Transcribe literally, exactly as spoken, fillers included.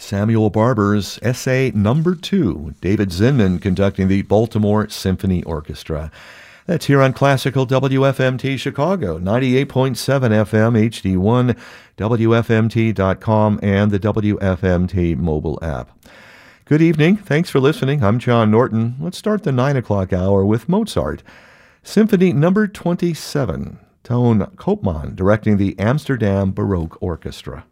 Samuel Barber's Essay Number Two, David Zinman conducting the Baltimore Symphony Orchestra. That's here on Classical W F M T Chicago, ninety-eight point seven F M H D one, W F M T dot com, and the W F M T mobile app. Good evening. Thanks for listening. I'm John Norton. Let's start the nine o'clock hour with Mozart. Symphony Number twenty-seven, Toon Koopman directing the Amsterdam Baroque Orchestra.